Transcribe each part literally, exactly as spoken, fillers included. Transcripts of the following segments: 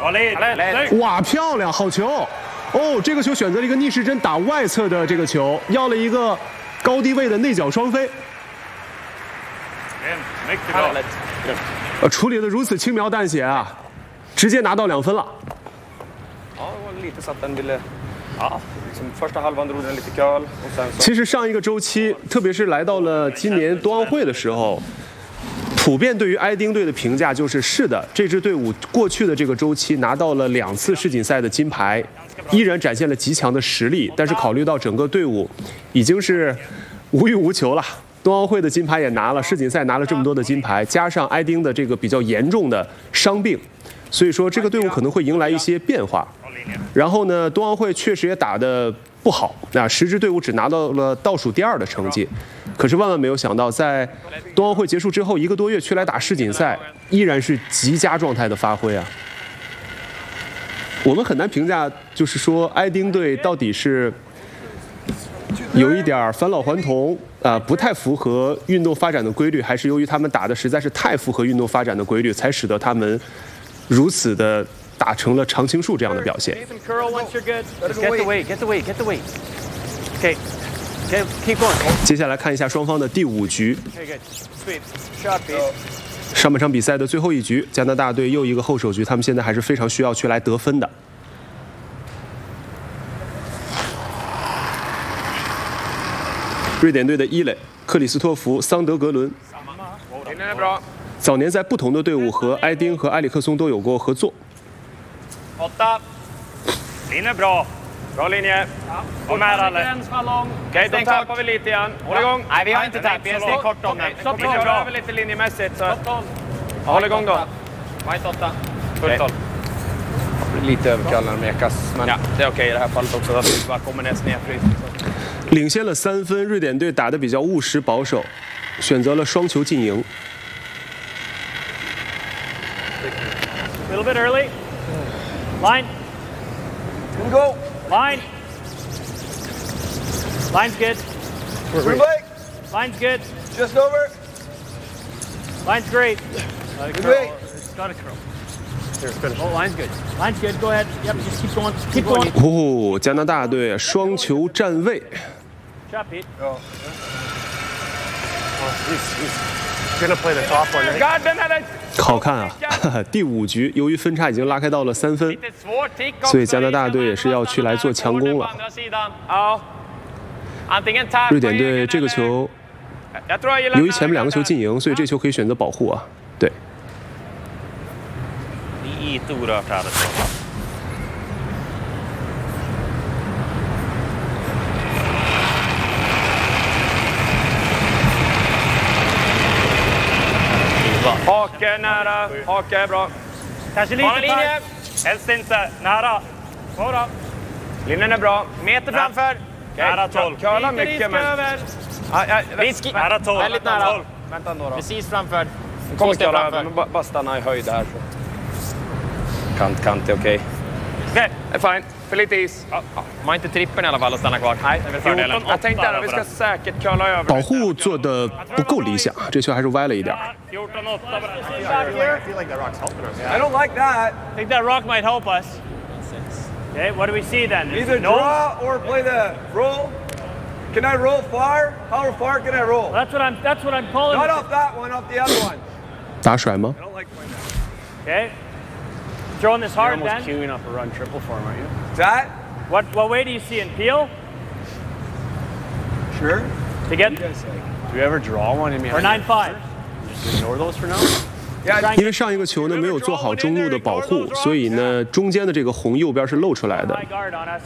哇，漂亮，好球！哦，这个球选择了一个逆时针打外侧的这个球，要了一个高低位的内角双飞。呃，处理的如此轻描淡写啊，直接拿到两分了。其实上一个周期，特别是来到了今年冬奥会的时候，普遍对于埃丁队的评价就是：是的，这支队伍过去的这个周期拿到了两次世锦赛的金牌，依然展现了极强的实力。但是考虑到整个队伍已经是无欲无求了，冬奥会的金牌也拿了，世锦赛拿了这么多的金牌，加上埃丁的这个比较严重的伤病，所以说这个队伍可能会迎来一些变化。然后呢，冬奥会确实也打得不好，那十支队伍只拿到了倒数第二的成绩。可是万万没有想到，在冬奥会结束之后一个多月去来打世锦赛，依然是极佳状态的发挥啊。我们很难评价，就是说埃丁队到底是有一点返老还童啊、呃，不太符合运动发展的规律，还是由于他们打的实在是太符合运动发展的规律，才使得他们如此的打成了常青树这样的表现。接下来看一下双方的第五局，上半场比赛的最后一局，加拿大队又一个后手局，他们现在还是非常需要去来得分的。瑞典队的伊磊、克里斯托弗、桑德格伦，早年在不同的队伍和埃丁和埃里克松都有过合作。 Linje bra. Bra linje. Kom här alla. Okej, då tappar vi lite igen. Håll igång. Nej, vi har inte tappat. Vi är steg kort om den. Vi kör över lite linjemässigt. Så. Håll igång då. White åtta. Fullt håll. Lite överkall när de mekas. Men ja, det är okej i det här fallet också. Att vi bara kommer ner snedfryst. 领先了三分，瑞典队打得比较务实保守，选择了双球进营。 A little bit early. Line. Can go. Line. Line's good. Green flag. Line's good. Just over. Line's great. Let it Good curl. way. It's got to curl. Here, finish. Oh, line's good. Line's good. Go ahead. Yep, just keep going. Keep going. 哦，加拿大队双球站位。 Shot, Pete. Oh. Gonna play the top one, right? God, den hade... 好看啊！第五局，由于分差已经拉开到了三分，所以加拿大队也是要去来做强攻了。瑞典队这个球，由于前面两个球进营，所以这球可以选择保护啊。对。 Hake nära. Hake är bra. Kanske lite linje. Helst inte. Nära. Bra då. Linjen är bra. Meter framför. Nära tolv. Curla mycket men... Risk. Nära tolv. Väldigt nära. Vänta ändå då. Precis framför. Kommer curla över, men bara stanna i höjd här. Kant, kant är okej. Okej. Det är fine. För lite is. Ja. Man har inte trippen i alla fall att stanna kvar. Nej, fördelen. jag tänkte att vi ska säkert curla över. 保护做的不够理想，这球还是歪了一点。 fjorton åtta. I don't like that. I think that rock might help us. Okay, what do we see then? Either No? draw or play the roll. Can I roll far? How far can I roll? That's what I'm. That's what I'm calling. Not it. off that one, off the other one. 打甩吗？ I don't like playing that. Okay. Throwing this hard You're almost then. queuing up a run triple for him, aren't you? Is that? What what way do you see in Peel Sure. to get You guys say. Do you ever draw one in or nine five? Just ignore those for now? Yeah. 因为上一个球呢没有做好中路的保护，所以呢中间的这个红右边是露出来的。 High guard on us.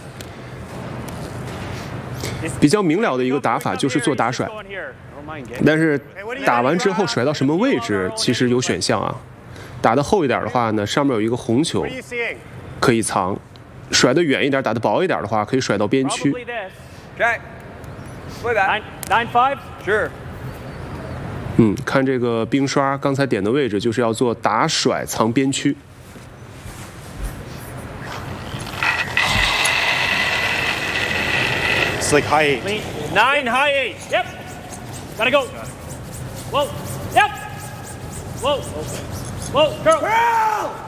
比较明了的一个打法就是做打甩， Going here. Don't mind getting. 但是打完之后甩到什么位置其实有选项啊。打得厚一点的话呢，上面有一个红球 What are you seeing? 可以藏；甩得远一点，打得薄一点的话，可以甩到边区。 Probably this. Okay. Play that. Nine nine five. Sure. 嗯，看这个冰刷刚才点的位置，就是要做打甩藏边区。 It's like high eight. Lean. Nine high eight. Yep. Gotta go. Whoa. Yep. Whoa. Whoa. Curl.